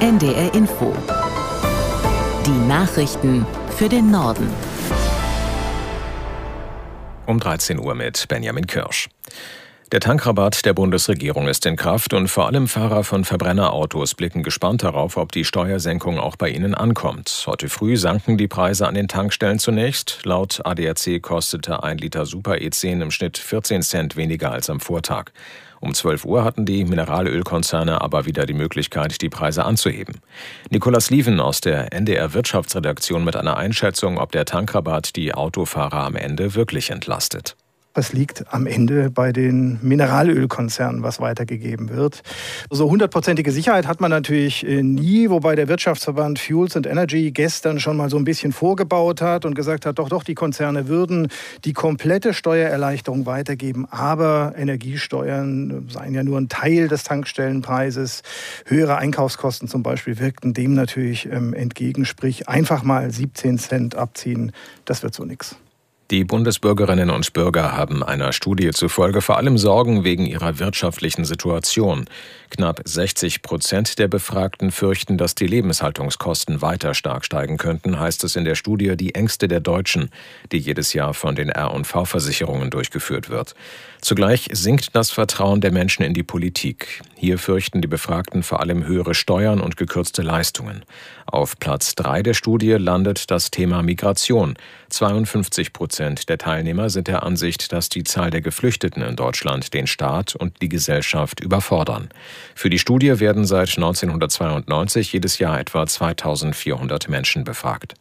NDR Info. Die Nachrichten für den Norden. Um 13 Uhr mit Benjamin Kirsch. Der Tankrabatt der Bundesregierung ist in Kraft und vor allem Fahrer von Verbrennerautos blicken gespannt darauf, ob die Steuersenkung auch bei ihnen ankommt. Heute früh sanken die Preise an den Tankstellen zunächst. Laut ADAC kostete 1 Liter Super E10 im Schnitt 14 Cent weniger als am Vortag. Um 12 Uhr hatten die Mineralölkonzerne aber wieder die Möglichkeit, die Preise anzuheben. Nicolas Lieven aus der NDR Wirtschaftsredaktion mit einer Einschätzung, ob der Tankrabatt die Autofahrer am Ende wirklich entlastet. Es liegt am Ende bei den Mineralölkonzernen, was weitergegeben wird. So 100%ige Sicherheit hat man natürlich nie, wobei der Wirtschaftsverband Fuels and Energy gestern schon mal so ein bisschen vorgebaut hat und gesagt hat, doch, die Konzerne würden die komplette Steuererleichterung weitergeben, aber Energiesteuern seien ja nur ein Teil des Tankstellenpreises. Höhere Einkaufskosten zum Beispiel wirkten dem natürlich entgegen, sprich einfach mal 17 Cent abziehen, das wird so nichts. Die Bundesbürgerinnen und Bürger haben einer Studie zufolge vor allem Sorgen wegen ihrer wirtschaftlichen Situation. Knapp 60% der Befragten fürchten, dass die Lebenshaltungskosten weiter stark steigen könnten, heißt es in der Studie Die Ängste der Deutschen, die jedes Jahr von den R&V-Versicherungen durchgeführt wird. Zugleich sinkt das Vertrauen der Menschen in die Politik. Hier fürchten die Befragten vor allem höhere Steuern und gekürzte Leistungen. Auf Platz 3 der Studie landet das Thema Migration. 52% der Teilnehmer sind der Ansicht, dass die Zahl der Geflüchteten in Deutschland den Staat und die Gesellschaft überfordern. Für die Studie werden seit 1992 jedes Jahr etwa 2400 Menschen befragt.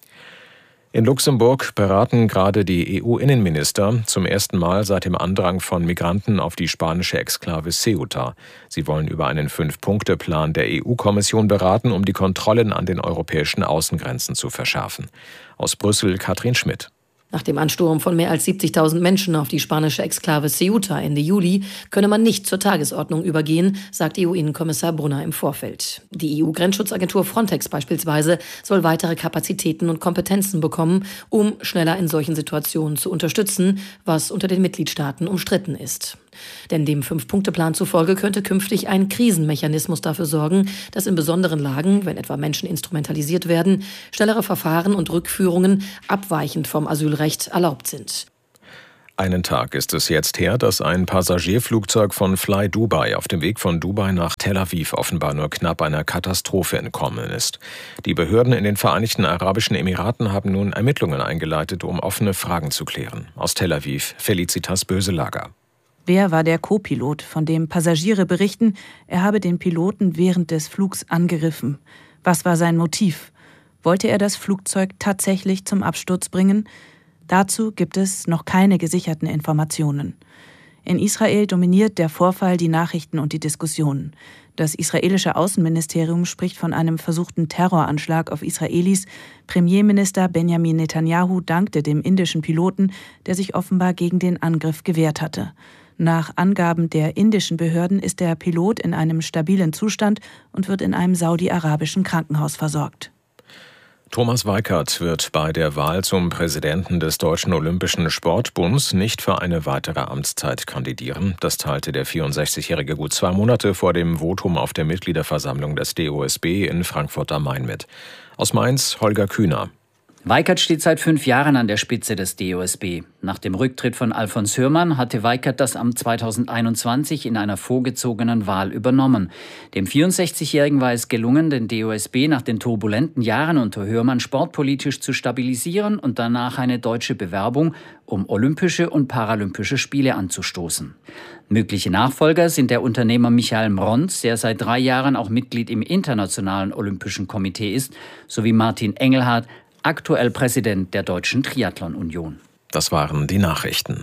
In Luxemburg beraten gerade die EU-Innenminister zum ersten Mal seit dem Andrang von Migranten auf die spanische Exklave Ceuta. Sie wollen über einen 5-Punkte-Plan der EU-Kommission beraten, um die Kontrollen an den europäischen Außengrenzen zu verschärfen. Aus Brüssel Katrin Schmidt. Nach dem Ansturm von mehr als 70.000 Menschen auf die spanische Exklave Ceuta Ende Juli könne man nicht zur Tagesordnung übergehen, sagt EU-Innenkommissar Brunner im Vorfeld. Die EU-Grenzschutzagentur Frontex beispielsweise soll weitere Kapazitäten und Kompetenzen bekommen, um schneller in solchen Situationen zu unterstützen, was unter den Mitgliedstaaten umstritten ist. Denn dem 5-Punkte-Plan zufolge könnte künftig ein Krisenmechanismus dafür sorgen, dass in besonderen Lagen, wenn etwa Menschen instrumentalisiert werden, schnellere Verfahren und Rückführungen abweichend vom Asylrecht erlaubt sind. Einen Tag ist es jetzt her, dass ein Passagierflugzeug von Fly Dubai auf dem Weg von Dubai nach Tel Aviv offenbar nur knapp einer Katastrophe entkommen ist. Die Behörden in den Vereinigten Arabischen Emiraten haben nun Ermittlungen eingeleitet, um offene Fragen zu klären. Aus Tel Aviv, Felicitas Böselager. Wer war der Co-Pilot, von dem Passagiere berichten, er habe den Piloten während des Flugs angegriffen? Was war sein Motiv? Wollte er das Flugzeug tatsächlich zum Absturz bringen? Dazu gibt es noch keine gesicherten Informationen. In Israel dominiert der Vorfall die Nachrichten und die Diskussionen. Das israelische Außenministerium spricht von einem versuchten Terroranschlag auf Israelis. Premierminister Benjamin Netanyahu dankte dem indischen Piloten, der sich offenbar gegen den Angriff gewehrt hatte. Nach Angaben der indischen Behörden ist der Pilot in einem stabilen Zustand und wird in einem saudi-arabischen Krankenhaus versorgt. Thomas Weikert wird bei der Wahl zum Präsidenten des Deutschen Olympischen Sportbunds nicht für eine weitere Amtszeit kandidieren. Das teilte der 64-Jährige gut 2 Monate vor dem Votum auf der Mitgliederversammlung des DOSB in Frankfurt am Main mit. Aus Mainz Holger Kühner. Weikert steht seit 5 Jahren an der Spitze des DOSB. Nach dem Rücktritt von Alfons Hürmann hatte Weikert das Amt 2021 in einer vorgezogenen Wahl übernommen. Dem 64-Jährigen war es gelungen, den DOSB nach den turbulenten Jahren unter Hürmann sportpolitisch zu stabilisieren und danach eine deutsche Bewerbung um Olympische und Paralympische Spiele anzustoßen. Mögliche Nachfolger sind der Unternehmer Michael Mronz, der seit 3 Jahren auch Mitglied im Internationalen Olympischen Komitee ist, sowie Martin Engelhardt, aktuell Präsident der Deutschen Triathlon-Union. Das waren die Nachrichten.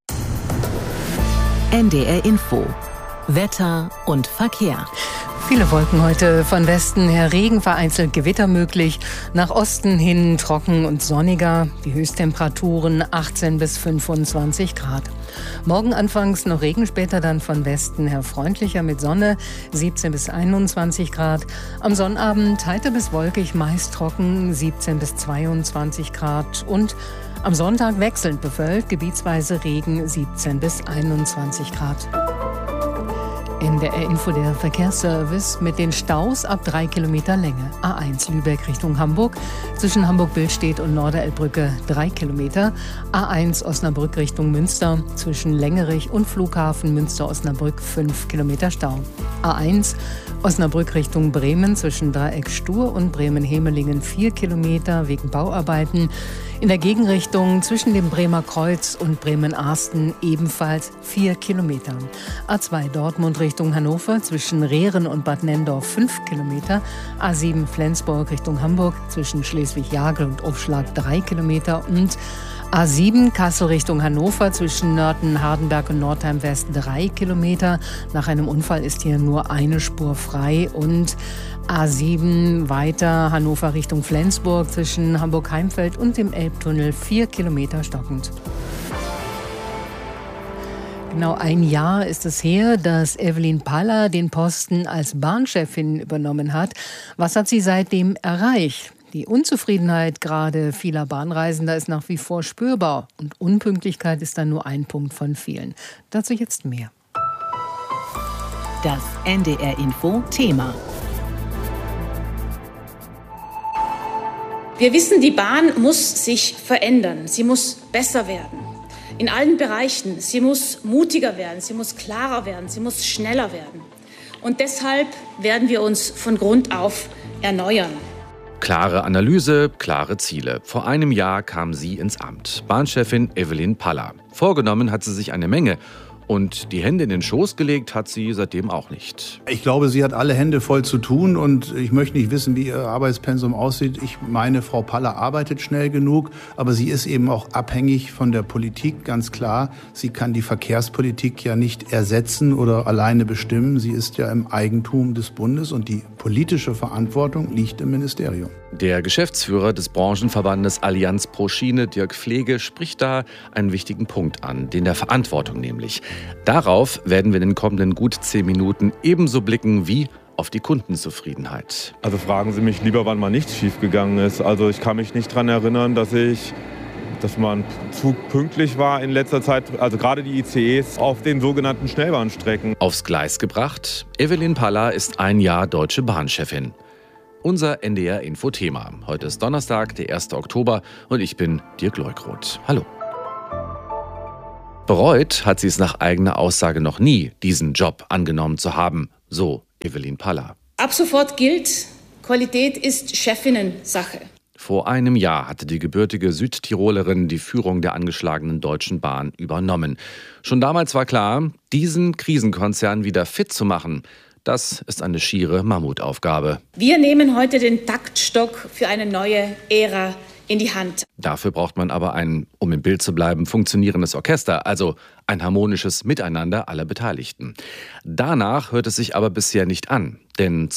NDR Info. Wetter und Verkehr. Viele Wolken heute, von Westen her Regen, vereinzelt Gewitter möglich. Nach Osten hin trocken und sonniger. Die Höchsttemperaturen 18 bis 25 Grad. Morgen anfangs noch Regen, später dann von Westen her freundlicher mit Sonne, 17 bis 21 Grad. Am Sonnabend heiter bis wolkig, meist trocken, 17 bis 22 Grad. Und am Sonntag wechselnd bewölkt, gebietsweise Regen, 17 bis 21 Grad. NDR Info, der Verkehrsservice mit den Staus ab 3 Kilometer Länge. A1 Lübeck Richtung Hamburg, zwischen Hamburg-Billstedt und Norderelbbrücke 3 Kilometer. A1 Osnabrück Richtung Münster, zwischen Längerich und Flughafen Münster-Osnabrück 5 Kilometer Stau. A1 Osnabrück Richtung Bremen, zwischen Dreieck Stur und Bremen-Hemelingen 4 Kilometer wegen Bauarbeiten. In der Gegenrichtung zwischen dem Bremer Kreuz und Bremen-Arsten ebenfalls 4 Kilometer. A2 Dortmund Richtung Hannover, zwischen Rehren und Bad Nenndorf 5 Kilometer. A7 Flensburg Richtung Hamburg, zwischen Schleswig-Jagel und Aufschlag 3 Kilometer. Und A7 Kassel Richtung Hannover, zwischen Nörten, Hardenberg und Nordheim West 3 Kilometer. Nach einem Unfall ist hier nur eine Spur frei. Und A7 weiter Hannover Richtung Flensburg, zwischen Hamburg-Heimfeld und dem Elbtunnel 4 Kilometer stockend. Genau ein Jahr ist es her, dass Evelyn Paller den Posten als Bahnchefin übernommen hat. Was hat sie seitdem erreicht? Die Unzufriedenheit gerade vieler Bahnreisender ist nach wie vor spürbar. Und Unpünktlichkeit ist dann nur ein Punkt von vielen. Dazu jetzt mehr. Das NDR Info Thema. Wir wissen, die Bahn muss sich verändern. Sie muss besser werden. In allen Bereichen. Sie muss mutiger werden. Sie muss klarer werden. Sie muss schneller werden. Und deshalb werden wir uns von Grund auf erneuern. Klare Analyse, klare Ziele. Vor einem Jahr kam sie ins Amt. Bahnchefin Evelyn Paller. Vorgenommen hat sie sich eine Menge. Und die Hände in den Schoß gelegt hat sie seitdem auch nicht. Ich glaube, sie hat alle Hände voll zu tun und ich möchte nicht wissen, wie ihr Arbeitspensum aussieht. Ich meine, Frau Paller arbeitet schnell genug, aber sie ist eben auch abhängig von der Politik, ganz klar. Sie kann die Verkehrspolitik ja nicht ersetzen oder alleine bestimmen. Sie ist ja im Eigentum des Bundes und die politische Verantwortung liegt im Ministerium. Der Geschäftsführer des Branchenverbandes Allianz pro Schiene, Dirk Pflege, spricht da einen wichtigen Punkt an, den der Verantwortung nämlich. Darauf werden wir in den kommenden gut 10 Minuten ebenso blicken wie auf die Kundenzufriedenheit. Also fragen Sie mich lieber, wann mal nichts schiefgegangen ist. Also ich kann mich nicht daran erinnern, dass man zu pünktlich war in letzter Zeit, also gerade die ICEs auf den sogenannten Schnellbahnstrecken. Aufs Gleis gebracht, Evelyn Paller ist ein Jahr Deutsche Bahnchefin. Unser NDR-Info-Thema. Heute ist Donnerstag, der 1. Oktober und ich bin Dirk Leukroth. Hallo. Bereut hat sie es nach eigener Aussage noch nie, diesen Job angenommen zu haben, so Evelyn Paller. Ab sofort gilt, Qualität ist Chefinnensache. Vor einem Jahr hatte die gebürtige Südtirolerin die Führung der angeschlagenen Deutschen Bahn übernommen. Schon damals war klar, diesen Krisenkonzern wieder fit zu machen, das ist eine schiere Mammutaufgabe. Wir nehmen heute den Taktstock für eine neue Ära in die Hand. Dafür braucht man aber ein, um im Bild zu bleiben, funktionierendes Orchester, also ein harmonisches Miteinander aller Beteiligten. Danach hört es sich aber bisher nicht an, denn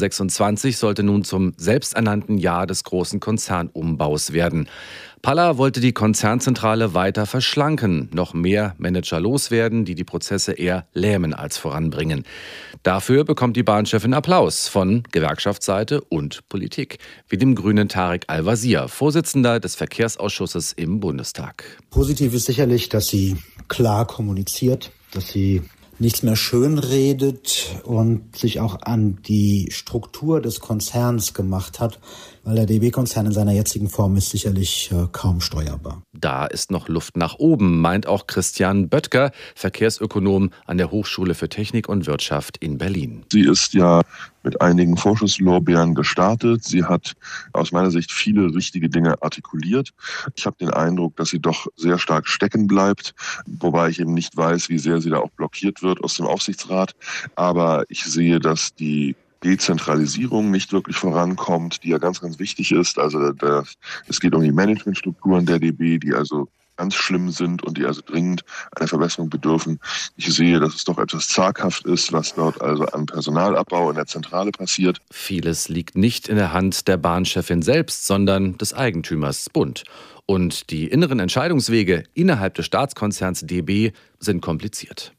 2026 sollte nun zum selbsternannten Jahr des großen Konzernumbaus werden. Paller wollte die Konzernzentrale weiter verschlanken, noch mehr Manager loswerden, die Prozesse eher lähmen als voranbringen. Dafür bekommt die Bahnchefin Applaus von Gewerkschaftsseite und Politik, wie dem Grünen Tarek Al-Wazir, Vorsitzender des Verkehrsausschusses im Bundestag. Positiv ist sicherlich, dass sie klar kommuniziert, dass sie nichts mehr schönredet und sich auch an die Struktur des Konzerns gemacht hat, weil der DB-Konzern in seiner jetzigen Form ist sicherlich kaum steuerbar. Da ist noch Luft nach oben, meint auch Christian Böttger, Verkehrsökonom an der Hochschule für Technik und Wirtschaft in Berlin. Sie ist ja mit einigen Vorschusslorbeeren gestartet. Sie hat aus meiner Sicht viele richtige Dinge artikuliert. Ich habe den Eindruck, dass sie doch sehr stark stecken bleibt, wobei ich eben nicht weiß, wie sehr sie da auch blockiert wird aus dem Aufsichtsrat. Aber ich sehe, dass die Dezentralisierung nicht wirklich vorankommt, die ja ganz, ganz wichtig ist. Also es geht um die Managementstrukturen der DB, die also ganz schlimm sind und die also dringend einer Verbesserung bedürfen. Ich sehe, dass es doch etwas zaghaft ist, was dort also an Personalabbau in der Zentrale passiert. Vieles liegt nicht in der Hand der Bahnchefin selbst, sondern des Eigentümers Bund. Und die inneren Entscheidungswege innerhalb des Staatskonzerns DB sind kompliziert.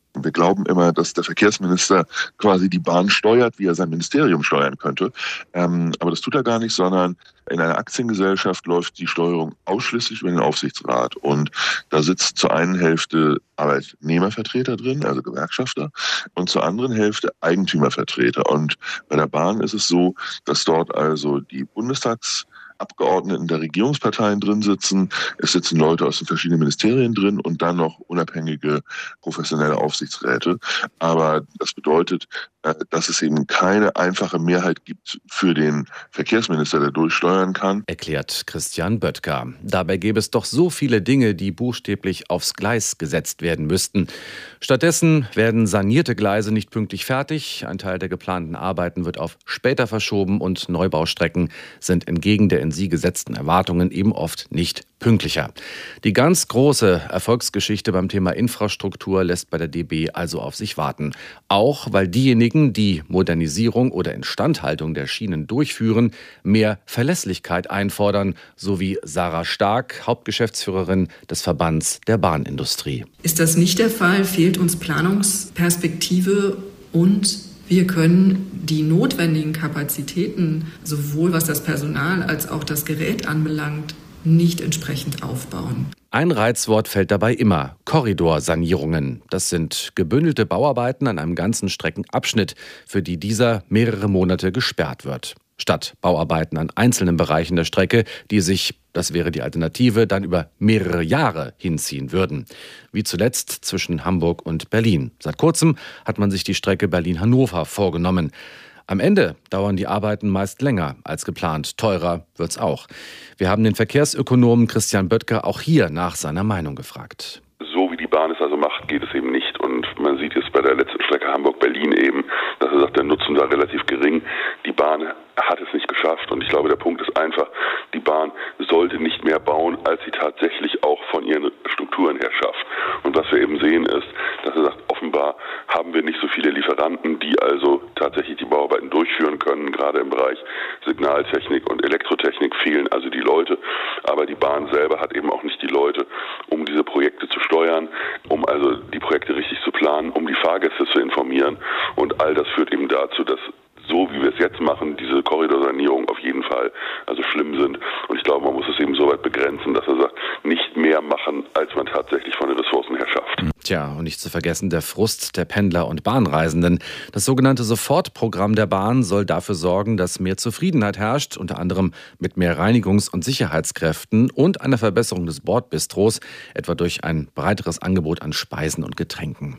Wir glauben immer, dass der Verkehrsminister quasi die Bahn steuert, wie er sein Ministerium steuern könnte. Aber das tut er gar nicht, sondern in einer Aktiengesellschaft läuft die Steuerung ausschließlich über den Aufsichtsrat. Und da sitzt zur einen Hälfte Arbeitnehmervertreter drin, also Gewerkschafter, und zur anderen Hälfte Eigentümervertreter. Und bei der Bahn ist es so, dass dort also die Bundestagsabgeordneten der Regierungsparteien drin sitzen. Es sitzen Leute aus den verschiedenen Ministerien drin und dann noch unabhängige professionelle Aufsichtsräte. Aber das bedeutet, dass es eben keine einfache Mehrheit gibt für den Verkehrsminister, der durchsteuern kann. Erklärt Christian Böttger. Dabei gäbe es doch so viele Dinge, die buchstäblich aufs Gleis gesetzt werden müssten. Stattdessen werden sanierte Gleise nicht pünktlich fertig. Ein Teil der geplanten Arbeiten wird auf später verschoben und Neubaustrecken sind entgegen der in sie gesetzten Erwartungen eben oft nicht pünktlicher. Die ganz große Erfolgsgeschichte beim Thema Infrastruktur lässt bei der DB also auf sich warten. Auch weil diejenigen, die Modernisierung oder Instandhaltung der Schienen durchführen, mehr Verlässlichkeit einfordern, so wie Sarah Stark, Hauptgeschäftsführerin des Verbands der Bahnindustrie. Ist das nicht der Fall, fehlt uns Planungsperspektive und wir können die notwendigen Kapazitäten, sowohl was das Personal als auch das Gerät anbelangt, nicht entsprechend aufbauen. Ein Reizwort fällt dabei immer: Korridorsanierungen. Das sind gebündelte Bauarbeiten an einem ganzen Streckenabschnitt, für die dieser mehrere Monate gesperrt wird. Statt Bauarbeiten an einzelnen Bereichen der Strecke, die sich, das wäre die Alternative, dann über mehrere Jahre hinziehen würden. Wie zuletzt zwischen Hamburg und Berlin. Seit kurzem hat man sich die Strecke Berlin-Hannover vorgenommen. Am Ende dauern die Arbeiten meist länger als geplant. Teurer wird's auch. Wir haben den Verkehrsökonomen Christian Böttger auch hier nach seiner Meinung gefragt. So wie die Bahn es also macht, geht es eben nicht. Und man sieht es bei der letzten Strecke Hamburg-Berlin eben, dass er sagt, der Nutzen da relativ gering. Die Bahn hat es nicht geschafft. Und ich glaube, der Punkt ist einfach, die Bahn sollte nicht mehr bauen, als sie tatsächlich auch von ihren Strukturen her schafft. Und was wir eben sehen ist, dass er sagt, offenbar haben wir nicht so viele Lieferanten, die also tatsächlich die Bauarbeiten durchführen können. Gerade im Bereich Signaltechnik und Elektrotechnik fehlen also die Leute. Aber die Bahn selber hat eben auch nicht die Leute, um diese Projekte zu steuern, um also die Projekte richtig zu planen, um die Fahrgäste zu informieren. Und all das führt eben dazu, dass so wie wir es jetzt machen, diese Korridorsanierungen auf jeden Fall also schlimm sind. Und ich glaube, man muss es eben so weit begrenzen, dass er sagt, nicht mehr machen, als man tatsächlich von den Ressourcen her schafft. Tja, und nicht zu vergessen der Frust der Pendler und Bahnreisenden. Das sogenannte Sofortprogramm der Bahn soll dafür sorgen, dass mehr Zufriedenheit herrscht, unter anderem mit mehr Reinigungs- und Sicherheitskräften und einer Verbesserung des Bordbistros, etwa durch ein breiteres Angebot an Speisen und Getränken.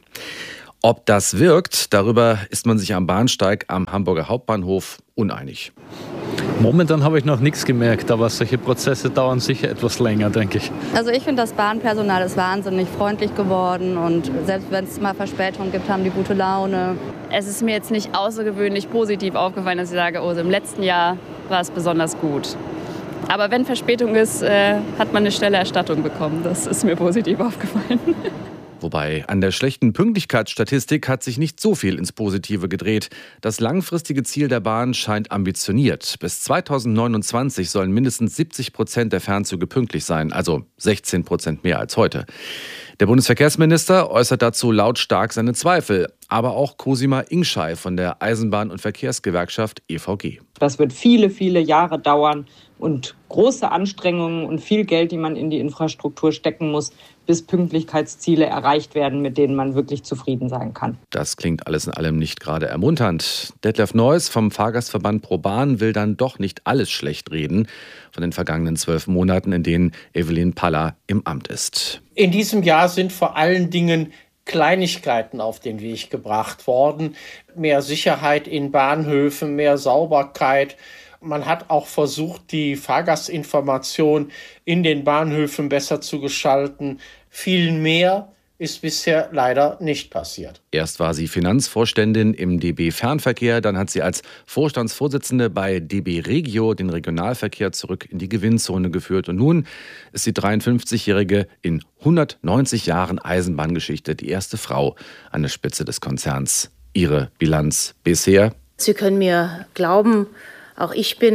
Ob das wirkt, darüber ist man sich am Bahnsteig am Hamburger Hauptbahnhof uneinig. Momentan habe ich noch nichts gemerkt, aber solche Prozesse dauern sicher etwas länger, denke ich. Also ich finde, das Bahnpersonal ist wahnsinnig freundlich geworden und selbst wenn es mal Verspätungen gibt, haben die gute Laune. Es ist mir jetzt nicht außergewöhnlich positiv aufgefallen, dass ich sage, oh, im letzten Jahr war es besonders gut. Aber wenn Verspätung ist, hat man eine schnelle Erstattung bekommen. Das ist mir positiv aufgefallen. Wobei an der schlechten Pünktlichkeitsstatistik hat sich nicht so viel ins Positive gedreht. Das langfristige Ziel der Bahn scheint ambitioniert. Bis 2029 sollen mindestens 70% der Fernzüge pünktlich sein, also 16% mehr als heute. Der Bundesverkehrsminister äußert dazu lautstark seine Zweifel. Aber auch Cosima Ingschei von der Eisenbahn- und Verkehrsgewerkschaft EVG. Das wird viele, viele Jahre dauern und große Anstrengungen und viel Geld, die man in die Infrastruktur stecken muss, bis Pünktlichkeitsziele erreicht werden, mit denen man wirklich zufrieden sein kann. Das klingt alles in allem nicht gerade ermunternd. Detlef Neuss vom Fahrgastverband ProBahn will dann doch nicht alles schlecht reden von den vergangenen 12 Monaten, in denen Evelyn Paller im Amt ist. In diesem Jahr sind vor allen Dingen Kleinigkeiten auf den Weg gebracht worden. Mehr Sicherheit in Bahnhöfen, mehr Sauberkeit. Man hat auch versucht, die Fahrgastinformation in den Bahnhöfen besser zu gestalten. Viel mehr ist bisher leider nicht passiert. Erst war sie Finanzvorständin im DB Fernverkehr, dann hat sie als Vorstandsvorsitzende bei DB Regio den Regionalverkehr zurück in die Gewinnzone geführt. Und nun ist die 53-Jährige in 190 Jahren Eisenbahngeschichte die erste Frau an der Spitze des Konzerns. Ihre Bilanz bisher? Sie können mir glauben, auch ich bin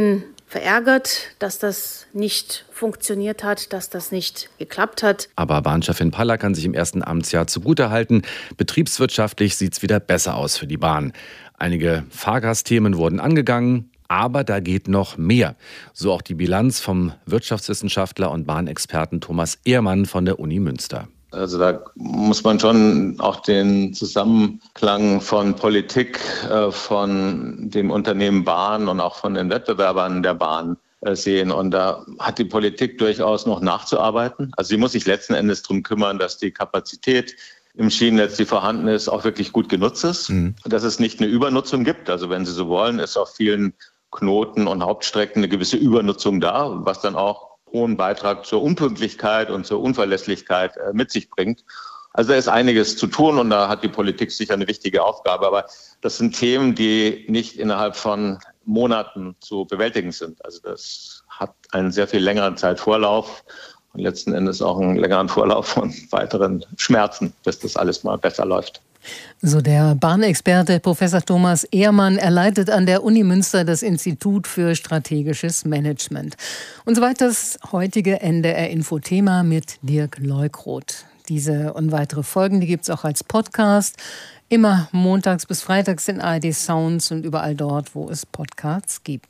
verärgert, dass das nicht funktioniert hat, dass das nicht geklappt hat. Aber Bahnchefin Paller kann sich im ersten Amtsjahr zugutehalten. Betriebswirtschaftlich sieht es wieder besser aus für die Bahn. Einige Fahrgastthemen wurden angegangen, aber da geht noch mehr. So auch die Bilanz vom Wirtschaftswissenschaftler und Bahnexperten Thomas Ehrmann von der Uni Münster. Also da muss man schon auch den Zusammenklang von Politik, von dem Unternehmen Bahn und auch von den Wettbewerbern der Bahn sehen. Und da hat die Politik durchaus noch nachzuarbeiten. Also sie muss sich letzten Endes darum kümmern, dass die Kapazität im Schienennetz, die vorhanden ist, auch wirklich gut genutzt ist. Dass es nicht eine Übernutzung gibt. Also wenn Sie so wollen, ist auf vielen Knoten und Hauptstrecken eine gewisse Übernutzung da, was dann auch hohen Beitrag zur Unpünktlichkeit und zur Unverlässlichkeit mit sich bringt. Also da ist einiges zu tun und da hat die Politik sicher eine wichtige Aufgabe. Aber das sind Themen, die nicht innerhalb von Monaten zu bewältigen sind. Also das hat einen sehr viel längeren Zeitvorlauf und letzten Endes auch einen längeren Vorlauf von weiteren Schmerzen, bis das alles mal besser läuft. So der Bahnexperte Professor Thomas Ehrmann. Er leitet an der Uni Münster das Institut für strategisches Management. Und soweit das heutige NDR-Info-Thema mit Dirk Leukroth. Diese und weitere Folgen, die gibt es auch als Podcast. Immer montags bis freitags in ARD Sounds und überall dort, wo es Podcasts gibt.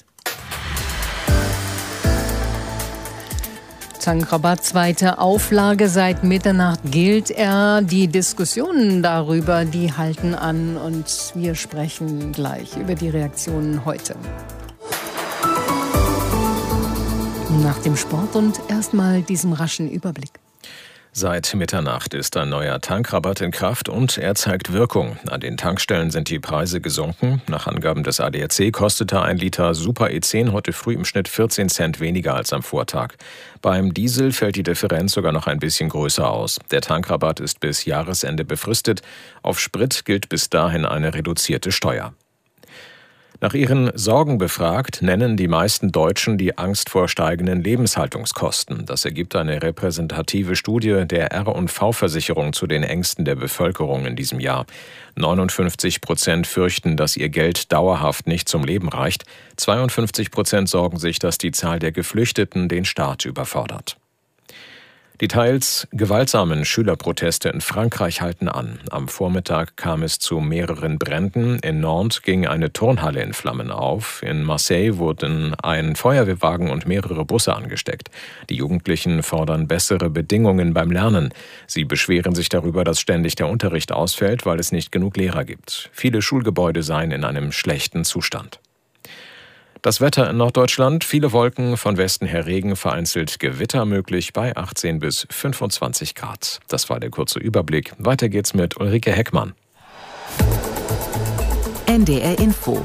Tankrabatt, zweite Auflage. Seit Mitternacht gilt er. Die Diskussionen darüber, die halten an. Und wir sprechen gleich über die Reaktionen heute. Nach dem Sport und erstmal diesem raschen Überblick. Seit Mitternacht ist ein neuer Tankrabatt in Kraft und er zeigt Wirkung. An den Tankstellen sind die Preise gesunken. Nach Angaben des ADAC kostete ein Liter Super E10 heute früh im Schnitt 14 Cent weniger als am Vortag. Beim Diesel fällt die Differenz sogar noch ein bisschen größer aus. Der Tankrabatt ist bis Jahresende befristet. Auf Sprit gilt bis dahin eine reduzierte Steuer. Nach ihren Sorgen befragt, nennen die meisten Deutschen die Angst vor steigenden Lebenshaltungskosten. Das ergibt eine repräsentative Studie der R&V-Versicherung zu den Ängsten der Bevölkerung in diesem Jahr. 59% fürchten, dass ihr Geld dauerhaft nicht zum Leben reicht. 52% sorgen sich, dass die Zahl der Geflüchteten den Staat überfordert. Die teils gewaltsamen Schülerproteste in Frankreich halten an. Am Vormittag kam es zu mehreren Bränden. In Nantes ging eine Turnhalle in Flammen auf. In Marseille wurden ein Feuerwehrwagen und mehrere Busse angesteckt. Die Jugendlichen fordern bessere Bedingungen beim Lernen. Sie beschweren sich darüber, dass ständig der Unterricht ausfällt, weil es nicht genug Lehrer gibt. Viele Schulgebäude seien in einem schlechten Zustand. Das Wetter in Norddeutschland, viele Wolken, von Westen her Regen, vereinzelt Gewitter möglich bei 18 bis 25 Grad. Das war der kurze Überblick. Weiter geht's mit Ulrike Heckmann. NDR Info.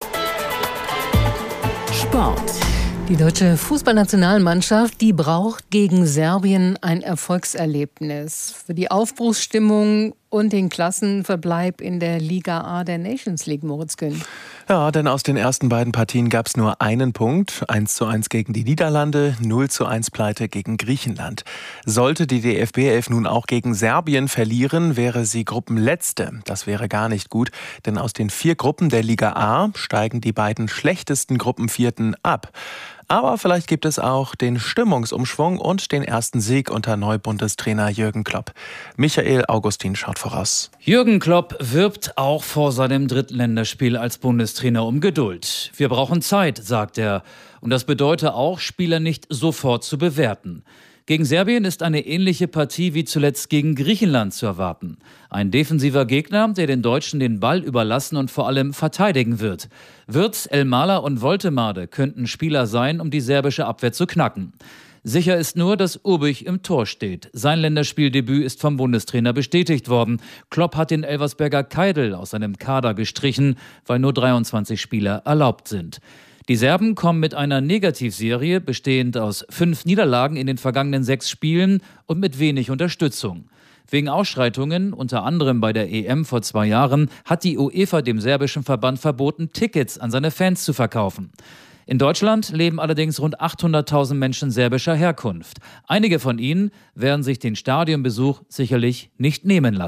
Sport. Die deutsche Fußballnationalmannschaft, die braucht gegen Serbien ein Erfolgserlebnis. Für die Aufbruchsstimmung und den Klassenverbleib in der Liga A der Nations League, Moritz Kühn. Ja, denn aus den ersten beiden Partien gab es nur einen Punkt. 1:1 gegen die Niederlande, 0:1 Pleite gegen Griechenland. Sollte die DFB-11 nun auch gegen Serbien verlieren, wäre sie Gruppenletzte. Das wäre gar nicht gut, denn aus den 4 Gruppen der Liga A steigen die beiden schlechtesten Gruppenvierten ab. Aber vielleicht gibt es auch den Stimmungsumschwung und den ersten Sieg unter Neubundestrainer Jürgen Klopp. Michael Augustin schaut voraus. Jürgen Klopp wirbt auch vor seinem Drittländerspiel als Bundestrainer um Geduld. Wir brauchen Zeit, sagt er. Und das bedeutet auch, Spieler nicht sofort zu bewerten. Gegen Serbien ist eine ähnliche Partie wie zuletzt gegen Griechenland zu erwarten. Ein defensiver Gegner, der den Deutschen den Ball überlassen und vor allem verteidigen wird. Wirtz, Elmaler und Woltemade könnten Spieler sein, um die serbische Abwehr zu knacken. Sicher ist nur, dass Urbich im Tor steht. Sein Länderspieldebüt ist vom Bundestrainer bestätigt worden. Klopp hat den Elversberger Keidl aus seinem Kader gestrichen, weil nur 23 Spieler erlaubt sind. Die Serben kommen mit einer Negativserie, bestehend aus 5 Niederlagen in den vergangenen 6 Spielen und mit wenig Unterstützung. Wegen Ausschreitungen, unter anderem bei der EM vor 2 Jahren, hat die UEFA dem serbischen Verband verboten, Tickets an seine Fans zu verkaufen. In Deutschland leben allerdings rund 800.000 Menschen serbischer Herkunft. Einige von ihnen werden sich den Stadionbesuch sicherlich nicht nehmen lassen.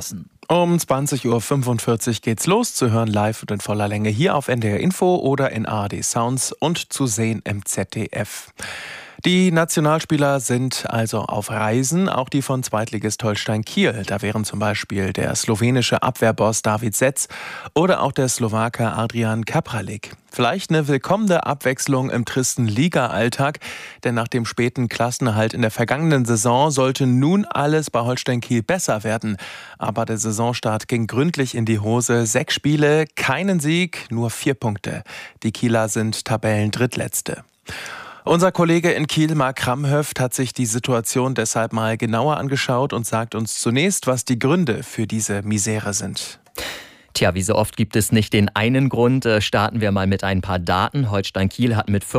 Um 20.45 Uhr geht's los, zu hören live und in voller Länge hier auf NDR Info oder in ARD Sounds und zu sehen im ZDF. Die Nationalspieler sind also auf Reisen, auch die von Zweitligist Holstein Kiel. Da wären zum Beispiel der slowenische Abwehrboss David Setz oder auch der Slowake Adrian Kapralík. Vielleicht eine willkommene Abwechslung im tristen Liga-Alltag, denn nach dem späten Klassenerhalt in der vergangenen Saison sollte nun alles bei Holstein Kiel besser werden. Aber der Saisonstart ging gründlich in die Hose. 6 Spiele, keinen Sieg, nur 4 Punkte. Die Kieler sind Tabellendrittletzte. Unser Kollege in Kiel, Marc Kramhöft, hat sich die Situation deshalb mal genauer angeschaut und sagt uns zunächst, was die Gründe für diese Misere sind. Tja, wie so oft gibt es nicht den einen Grund. Starten wir mal mit ein paar Daten. Holstein Kiel hat mit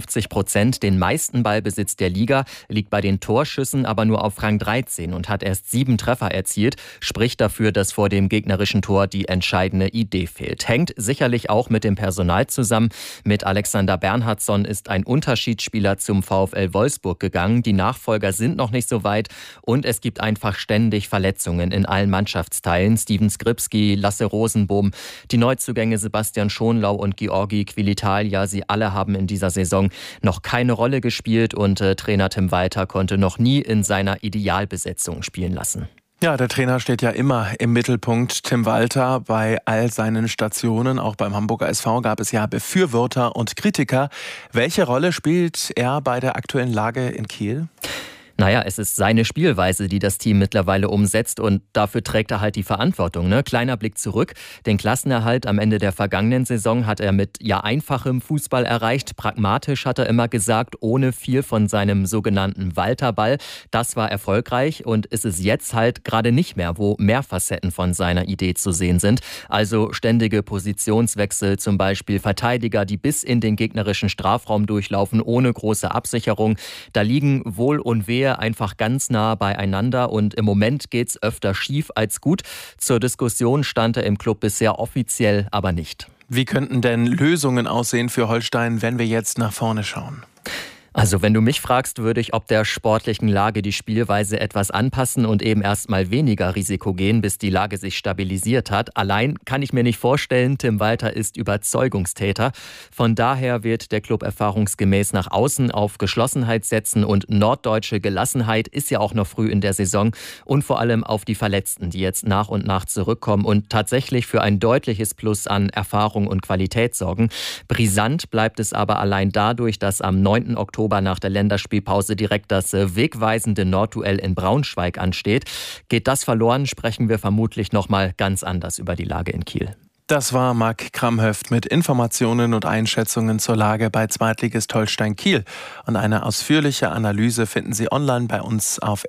55% den meisten Ballbesitz der Liga, liegt bei den Torschüssen aber nur auf Rang 13 und hat erst 7 Treffer erzielt. Spricht dafür, dass vor dem gegnerischen Tor die entscheidende Idee fehlt. Hängt sicherlich auch mit dem Personal zusammen. Mit Alexander Bernhardsson ist ein Unterschiedsspieler zum VfL Wolfsburg gegangen. Die Nachfolger sind noch nicht so weit und es gibt einfach ständig Verletzungen in allen Mannschaftsteilen. Steven Skripski, Lasse Rosenbohm, die Neuzugänge Sebastian Schonlau und Georgi Quilitalia, sie alle haben in dieser Saison noch keine Rolle gespielt und Trainer Tim Walter konnte noch nie in seiner Idealbesetzung spielen lassen. Ja, der Trainer steht ja immer im Mittelpunkt. Tim Walter bei all seinen Stationen, auch beim Hamburger SV, gab es ja Befürworter und Kritiker. Welche Rolle spielt er bei der aktuellen Lage in Kiel? Naja, es ist seine Spielweise, die das Team mittlerweile umsetzt und dafür trägt er halt die Verantwortung. Kleiner Blick zurück. Den Klassenerhalt am Ende der vergangenen Saison hat er mit einfachem Fußball erreicht. Pragmatisch hat er immer gesagt, ohne viel von seinem sogenannten Walterball. Das war erfolgreich und ist es jetzt halt gerade nicht mehr, wo mehr Facetten von seiner Idee zu sehen sind. Also ständige Positionswechsel, zum Beispiel Verteidiger, die bis in den gegnerischen Strafraum durchlaufen, ohne große Absicherung. Da liegen Wohl und Wehe einfach ganz nah beieinander und im Moment geht's öfter schief als gut. Zur Diskussion stand er im Club bisher offiziell aber nicht. Wie könnten denn Lösungen aussehen für Holstein, wenn wir jetzt nach vorne schauen? Also wenn du mich fragst, würde ich ob der sportlichen Lage die Spielweise etwas anpassen und eben erstmal weniger Risiko gehen, bis die Lage sich stabilisiert hat. Allein kann ich mir nicht vorstellen, Tim Walter ist Überzeugungstäter. Von daher wird der Club erfahrungsgemäß nach außen auf Geschlossenheit setzen und norddeutsche Gelassenheit ist ja auch noch früh in der Saison und vor allem auf die Verletzten, die jetzt nach und nach zurückkommen und tatsächlich für ein deutliches Plus an Erfahrung und Qualität sorgen. Brisant bleibt es aber allein dadurch, dass am 9. Oktober nach der Länderspielpause direkt das wegweisende Nordduell in Braunschweig ansteht. Geht das verloren, sprechen wir vermutlich noch mal ganz anders über die Lage in Kiel. Das war Marc Kramhöft mit Informationen und Einschätzungen zur Lage bei Zweitligist Holstein Kiel. Und eine ausführliche Analyse finden Sie online bei uns auf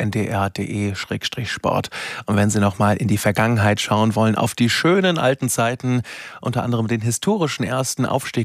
ndr.de/sport. Und wenn Sie noch mal in die Vergangenheit schauen wollen, auf die schönen alten Zeiten, unter anderem den historischen ersten Aufstieg